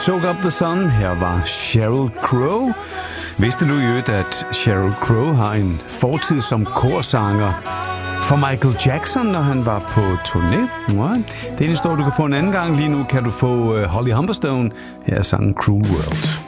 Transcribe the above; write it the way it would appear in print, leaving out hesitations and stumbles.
Soak Up the Sun. Her var Sheryl Crow. Vidste du jo, at Sheryl Crow har en fortid som korsanger for Michael Jackson, når han var på turné? Det er en historie, du kan få en anden gang. Lige nu kan du få Holly Humberstone. Her er sangen Cruel World.